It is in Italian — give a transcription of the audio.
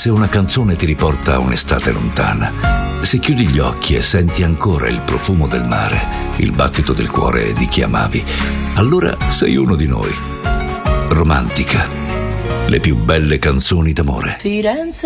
Se una canzone ti riporta a un'estate lontana, se chiudi gli occhi e senti ancora il profumo del mare, il battito del cuore di chi amavi, allora sei uno di noi. Romantica, le più belle canzoni d'amore. Firenze